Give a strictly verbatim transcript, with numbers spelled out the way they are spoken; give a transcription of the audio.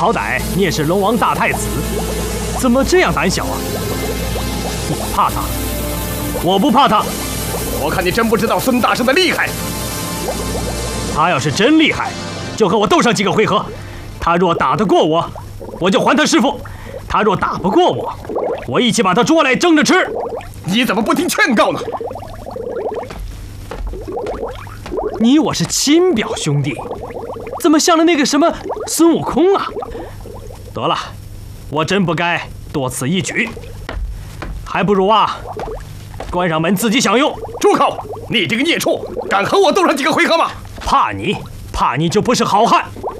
好歹你也是龙王大太子，怎么这样胆小啊？你怕他？我不怕他。 我看你真不知道孙大圣的厉害。 他要是真厉害，就和我斗上几个回合。他若打得过我，我就还他师傅；他若打不过我，我一起把他捉来蒸着吃。 你怎么不听劝告呢？ 你我是亲表兄弟，怎么像了那个什么孙悟空啊？得了，我真不该多此一举，还不如啊，关上门自己享用。 住口！你这个孽畜，敢和我斗上几个回合吗？ 怕你，怕你就不是好汉。